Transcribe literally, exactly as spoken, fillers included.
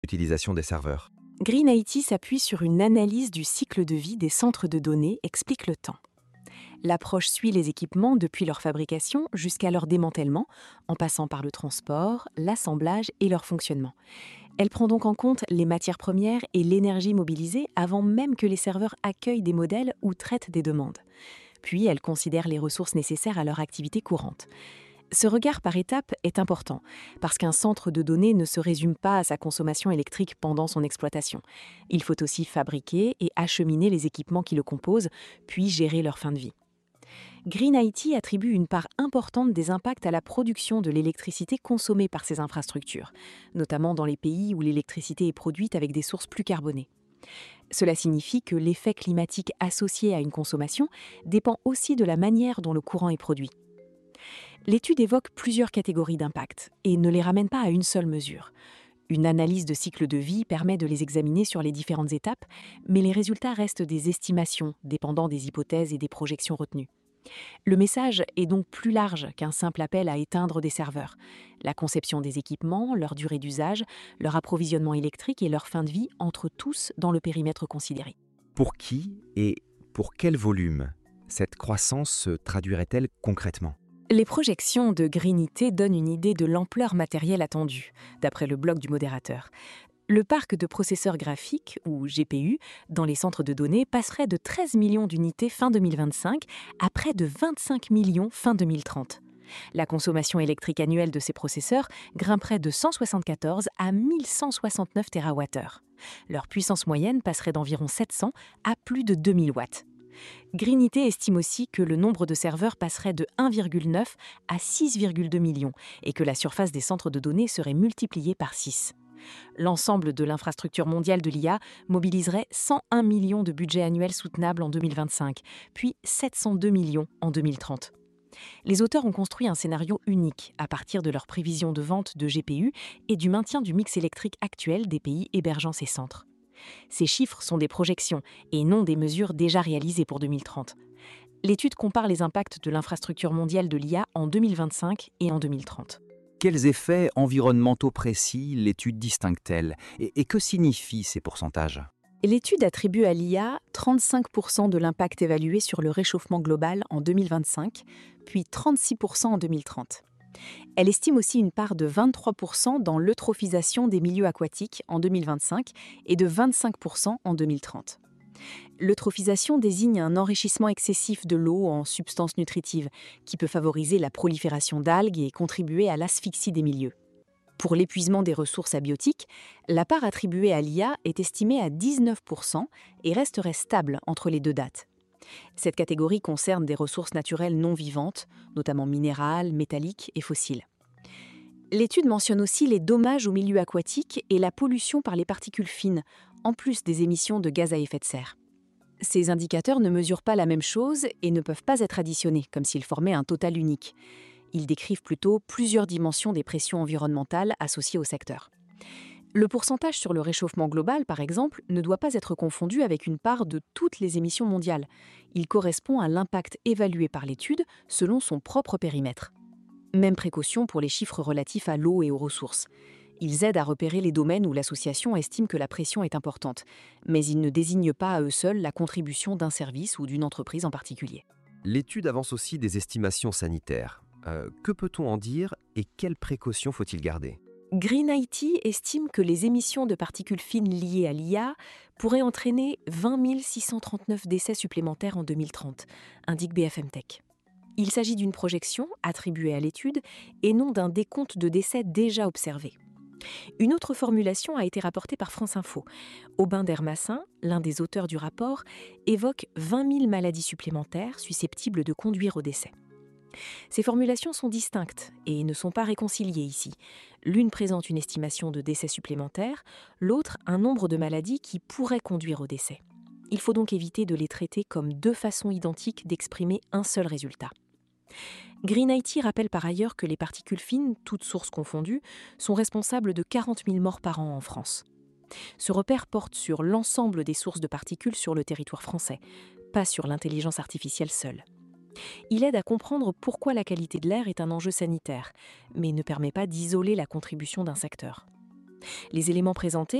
Utilisation des serveurs. Green I T s'appuie sur une analyse du cycle de vie des centres de données, explique le temps. L'approche suit les équipements depuis leur fabrication jusqu'à leur démantèlement, en passant par le transport, l'assemblage et leur fonctionnement. Elle prend donc en compte les matières premières et l'énergie mobilisée avant même que les serveurs accueillent des modèles ou traitent des demandes. Puis elle considère les ressources nécessaires à leur activité courante. Ce regard par étapes est important, parce qu'un centre de données ne se résume pas à sa consommation électrique pendant son exploitation. Il faut aussi fabriquer et acheminer les équipements qui le composent, puis gérer leur fin de vie. Green I T attribue une part importante des impacts à la production de l'électricité consommée par ces infrastructures, notamment dans les pays où l'électricité est produite avec des sources plus carbonées. Cela signifie que l'effet climatique associé à une consommation dépend aussi de la manière dont le courant est produit. L'étude évoque plusieurs catégories d'impact et ne les ramène pas à une seule mesure. Une analyse de cycle de vie permet de les examiner sur les différentes étapes, mais les résultats restent des estimations dépendant des hypothèses et des projections retenues. Le message est donc plus large qu'un simple appel à éteindre des serveurs. La conception des équipements, leur durée d'usage, leur approvisionnement électrique et leur fin de vie entrent tous dans le périmètre considéré. Pour qui et pour quel volume cette croissance se traduirait-elle concrètement ? Les projections de Green I T donnent une idée de l'ampleur matérielle attendue, d'après le blog du modérateur. Le parc de processeurs graphiques, ou G P U, dans les centres de données passerait de treize millions d'unités fin deux mille vingt-cinq à près de vingt-cinq millions fin deux mille trente. La consommation électrique annuelle de ces processeurs grimperait de cent soixante-quatorze à mille cent soixante-neuf térawattheures. Leur puissance moyenne passerait d'environ sept cents à plus de deux mille watts. Green I T estime aussi que le nombre de serveurs passerait de un virgule neuf à six virgule deux millions et que la surface des centres de données serait multipliée par six. L'ensemble de l'infrastructure mondiale de l'I A mobiliserait cent un millions de budget annuel soutenable en deux mille vingt-cinq, puis sept cent deux millions en deux mille trente. Les auteurs ont construit un scénario unique à partir de leurs prévisions de vente de G P U et du maintien du mix électrique actuel des pays hébergeant ces centres. Ces chiffres sont des projections et non des mesures déjà réalisées pour deux mille trente. L'étude compare les impacts de l'infrastructure mondiale de l'I A en deux mille vingt-cinq et en deux mille trente. Quels effets environnementaux précis l'étude distingue-t-elle et, et que signifient ces pourcentages ? L'étude attribue à l'I A trente-cinq pour cent de l'impact évalué sur le réchauffement global en deux mille vingt-cinq, puis trente-six pour cent en deux mille trente. Elle estime aussi une part de vingt-trois pour cent dans l'eutrophisation des milieux aquatiques en deux mille vingt-cinq et de vingt-cinq pour cent en deux mille trente. L'eutrophisation désigne un enrichissement excessif de l'eau en substances nutritives qui peut favoriser la prolifération d'algues et contribuer à l'asphyxie des milieux. Pour l'épuisement des ressources abiotiques, la part attribuée à l'I A est estimée à dix-neuf pour cent et resterait stable entre les deux dates. Cette catégorie concerne des ressources naturelles non vivantes, notamment minérales, métalliques et fossiles. L'étude mentionne aussi les dommages aux milieux aquatiques et la pollution par les particules fines, en plus des émissions de gaz à effet de serre. Ces indicateurs ne mesurent pas la même chose et ne peuvent pas être additionnés, comme s'ils formaient un total unique. Ils décrivent plutôt plusieurs dimensions des pressions environnementales associées au secteur. Le pourcentage sur le réchauffement global, par exemple, ne doit pas être confondu avec une part de toutes les émissions mondiales. Il correspond à l'impact évalué par l'étude selon son propre périmètre. Même précaution pour les chiffres relatifs à l'eau et aux ressources. Ils aident à repérer les domaines où l'association estime que la pression est importante, mais ils ne désignent pas à eux seuls la contribution d'un service ou d'une entreprise en particulier. L'étude avance aussi des estimations sanitaires. Euh, que peut-on en dire et quelles précautions faut-il garder ? Green I T estime que les émissions de particules fines liées à l'I A pourraient entraîner vingt mille six cent trente-neuf décès supplémentaires en deux mille trente, indique B F M Tech. Il s'agit d'une projection attribuée à l'étude et non d'un décompte de décès déjà observés. Une autre formulation a été rapportée par France Info. Aubin Dermassin, l'un des auteurs du rapport, évoque vingt mille maladies supplémentaires susceptibles de conduire au décès. Ces formulations sont distinctes et ne sont pas réconciliées ici. L'une présente une estimation de décès supplémentaires, l'autre un nombre de maladies qui pourraient conduire au décès. Il faut donc éviter de les traiter comme deux façons identiques d'exprimer un seul résultat. Green I T rappelle par ailleurs que les particules fines, toutes sources confondues, sont responsables de quarante mille morts par an en France. Ce repère porte sur l'ensemble des sources de particules sur le territoire français, pas sur l'intelligence artificielle seule. Il aide à comprendre pourquoi la qualité de l'air est un enjeu sanitaire, mais ne permet pas d'isoler la contribution d'un secteur. Les éléments présentés